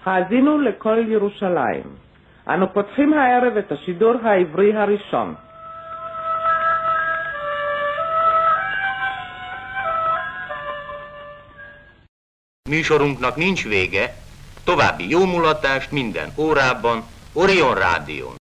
האזינו לכל ירושלים. אנו פותחים הערב את השידור העברי הראשון. Műsorunknak nincs vége, további jómulatást minden órában, Orion Rádión.